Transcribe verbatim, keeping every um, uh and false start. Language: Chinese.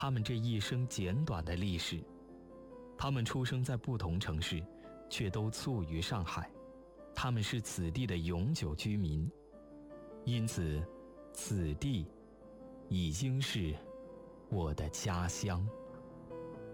他们这一生简短的历史。他们出生在不同城市，却都卒于上海。他们是此地的永久居民，因此此地已经是我的家乡。